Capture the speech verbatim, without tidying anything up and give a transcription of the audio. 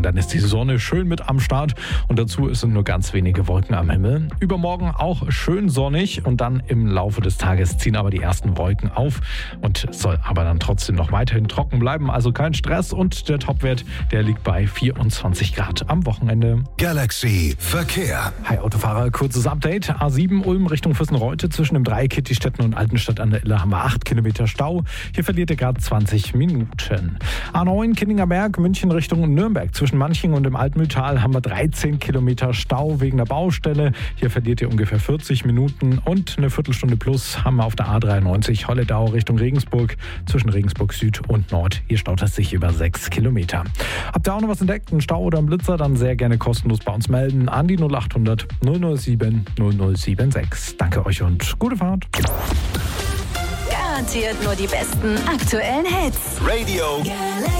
dann ist die Sonne schön mit am Start und dazu sind nur ganz wenige Wolken am Himmel. Übermorgen auch schön sonnig und dann im Laufe des Tages ziehen aber die ersten Wolken auf und soll aber dann trotzdem noch weiterhin trocken bleiben, also kein Stress und der Topwert, der liegt bei vierundzwanzig Grad am Wochenende. Galaxy Verkehr. Hi Autofahrer, kurzes Update. A sieben Ulm Richtung Fürstenreute zwischen dem Dreieck Kittistetten und Altenstadt an der Iller haben wir acht Kilometer Stau. Hier verliert ihr gerade zwanzig Minuten. A neun Kinninger Berg, München Richtung Nürnberg. Zwischen Manching und dem Altmühltal haben wir dreizehn Kilometer Stau wegen der Baustelle. Hier verliert ihr ungefähr vierzig Minuten und eine Viertelstunde plus haben wir auf der A dreiundneunzig Holledau Richtung Regensburg. Zwischen Regensburg Süd und Nord. Hier staut es sich über sechs Kilometer. Habt ihr auch noch was entdeckt, einen Stau oder einen Blitzer, dann sehr gerne kostenlos bei uns melden an die null acht hundert null null sieben null null sieben sechs. Danke euch und gute Fahrt. Garantiert nur die besten aktuellen Hits. Radio